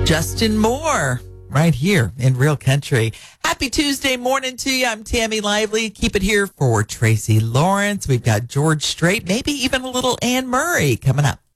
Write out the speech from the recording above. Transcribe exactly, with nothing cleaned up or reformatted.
Justin Moore, right here in Real Country. Happy Tuesday morning to you. I'm Tammy Lively. Keep it here for Tracy Lawrence. We've got George Strait, maybe even a little Anne Murray coming up.